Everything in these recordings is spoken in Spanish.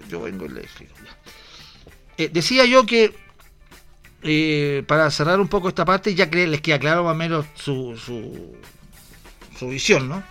yo vengo y le explico. Decía yo que para cerrar un poco esta parte, ya que les queda claro más o menos su visión, ¿no?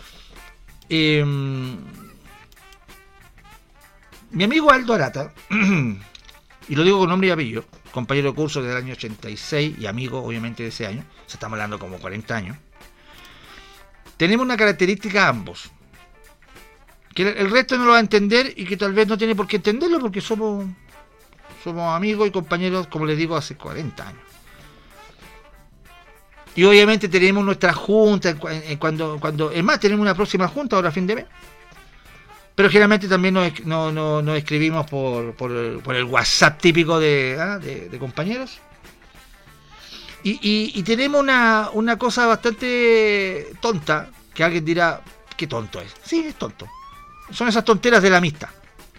Mi amigo Aldo Arata, y lo digo con nombre y apellido, compañero de curso del año 86 y amigo obviamente de ese año, se estamos hablando como 40 años, tenemos una característica ambos, que el resto no lo va a entender y que tal vez no tiene por qué entenderlo porque somos amigos y compañeros, como les digo, hace 40 años. Y obviamente tenemos nuestra junta, cuando es más, tenemos una próxima junta ahora a fin de mes. Pero generalmente también nos escribimos por el WhatsApp típico de compañeros. Y tenemos una cosa bastante tonta, que alguien dirá, ¿qué tonto es? Sí, es tonto. Son esas tonteras de la amistad.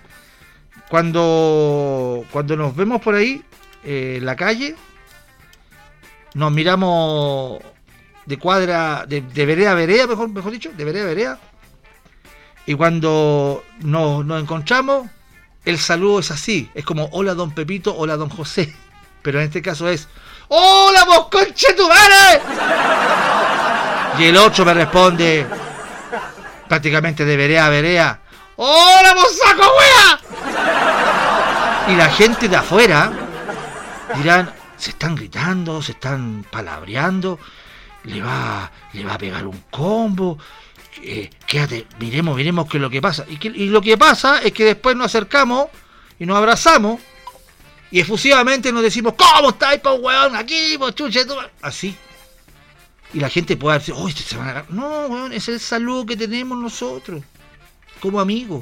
Cuando nos vemos por ahí, en la calle, nos miramos de cuadra, de vereda a vereda, mejor dicho, de vereda a vereda. Y cuando nos encontramos, el saludo es así. Es como, hola don Pepito, hola don José. Pero en este caso es, ¡hola vos conchetumare! Y el otro me responde, prácticamente de vereda a vereda, ¡hola vos saco wea! Y la gente de afuera dirán, se están gritando, se están palabreando, le va a pegar un combo. Quédate, miremos qué es lo que pasa. Y lo que pasa es que después nos acercamos y nos abrazamos y efusivamente nos decimos, ¿cómo estáis, po weón? Aquí, po chuche, así. Y la gente puede decir, oh, se van a agarrar. No, weón, es el saludo que tenemos nosotros, como amigos.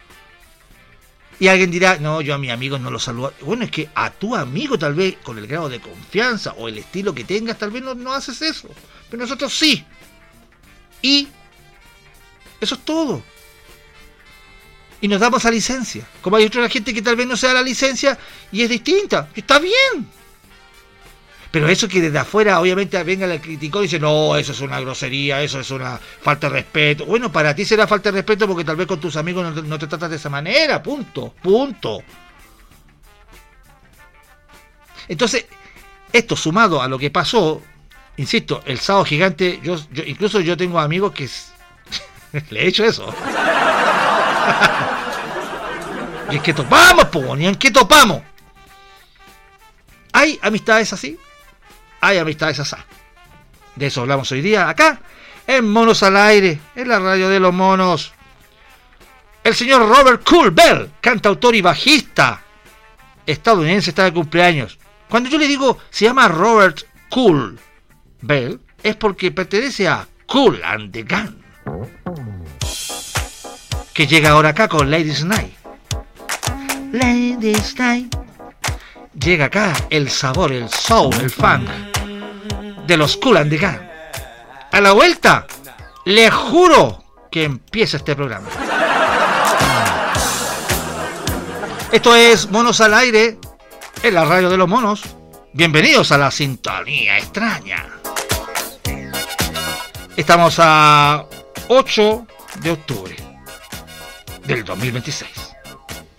Y alguien dirá, no, yo a mis amigos no los saludo. Bueno, es que a tu amigo tal vez, con el grado de confianza o el estilo que tengas, tal vez no haces eso. Pero nosotros sí. Y eso es todo. Y nos damos a licencia. Como hay otra gente que tal vez no se da la licencia y es distinta. Está bien. Pero eso que desde afuera obviamente venga el criticón y dice, no, eso es una grosería, eso es una falta de respeto. Bueno, para ti será falta de respeto porque tal vez con tus amigos no te tratas de esa manera. Punto. Entonces, esto sumado a lo que pasó, insisto, el sábado gigante, incluso yo tengo amigos que le he hecho eso. Y es que topamos, ni en qué topamos. ¿Hay amistades así? Hay amistades así. De eso hablamos hoy día, acá, en Monos al Aire, en la radio de los monos. El señor Robert Cool Bell, cantautor y bajista estadounidense, está de cumpleaños. Cuando yo le digo, se llama Robert Cool Bell, es porque pertenece a Kool and the Gang, que llega ahora acá con Ladies Night. Ladies Night. Llega acá el sabor, el soul, el funk de los Kool and the Gang. A la vuelta, le juro que empieza este programa. Esto es Monos al Aire, en la radio de los monos. Bienvenidos a la sintonía extraña. Estamos a 8 de octubre del 2026.